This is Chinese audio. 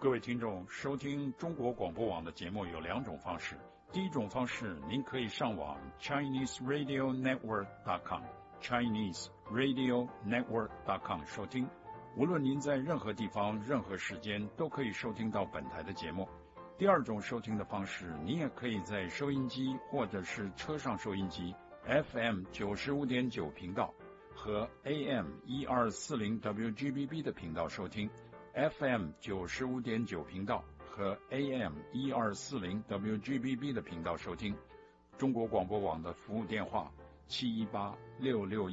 各位听众，收听中国广播网的节目有两种方式。第一种方式，您可以上网 ChineseRadioNetwork.com 收听。无论您在任何地方、任何时间，都可以收听到本台的节目。第二种收听的方式，您也可以在收音机或者是车上收音机 FM 95.9频道和 AM 1240 WGBB 的频道收听。FM 95.9频道和 AM 1240 WGBB 的频道收听。中国广播网的服务电话718-661